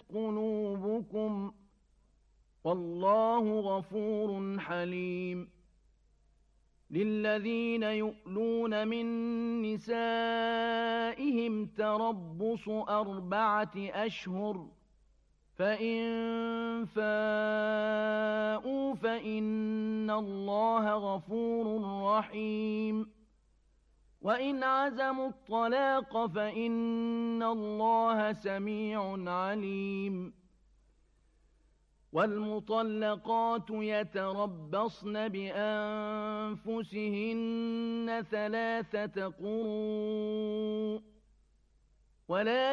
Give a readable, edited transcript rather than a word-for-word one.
قلوبكم والله غفور حليم للذين يؤلون من نسائهم تربص 4 أشهر فإن فاءوا فإن الله غفور رحيم وإن عزموا الطلاق فإن الله سميع عليم والمطلقات يتربصن بأنفسهن 3 قروء ولا